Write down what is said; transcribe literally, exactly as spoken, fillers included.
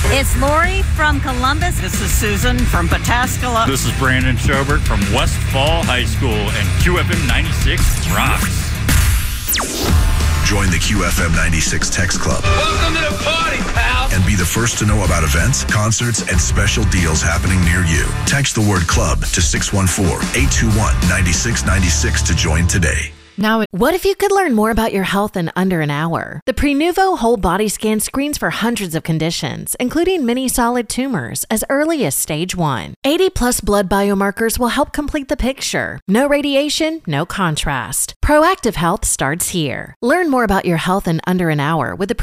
It's Lori from Columbus. This is Susan from Pataskala. This is Brandon Schobert from Westfall High School, and Q F M ninety-six rocks. Join the Q F M ninety-six Text Club. Welcome to the party, pal. And be the first to know about events, concerts, and special deals happening near you. Text the word club to six one four, eight two one, nine six nine six to join today. Now, what if you could learn more about your health in under an hour? The Prenuvo whole body scan screens for hundreds of conditions, including many solid tumors, as early as stage one. eighty plus blood biomarkers will help complete the picture. No radiation, no contrast. Proactive health starts here. Learn more about your health in under an hour with the